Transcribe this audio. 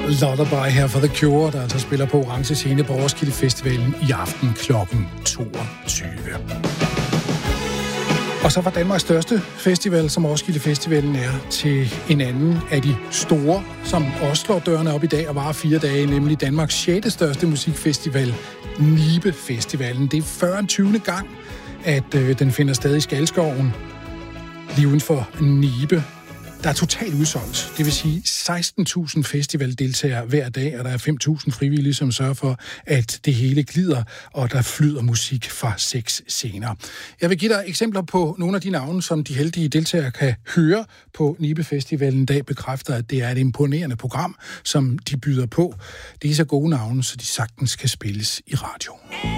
Lullaby her for The Cure, der altså spiller på Orange Scene på Roskilde Festivalen i aften kl. 22. Og så var Danmarks største festival, som Roskilde Festivalen er, til en anden af de store, som også slår dørene op i dag og varer 4 dage, nemlig Danmarks 6. største musikfestival, Nibe Festivalen. Det er 40. gang, at den finder sted i Skalskoven, lige uden for Nibe. Der er totalt udsolgt. Det vil sige 16.000 festivaldeltagere hver dag, og der er 5.000 frivillige, som sørger for, at det hele glider, og der flyder musik fra 6 scener. Jeg vil give dig eksempler på nogle af de navne, som de heldige deltagere kan høre på Nibe Festivalen. Dag bekræfter, at det er et imponerende program, som de byder på. Det er så gode navne, så de sagtens kan spilles i radioen.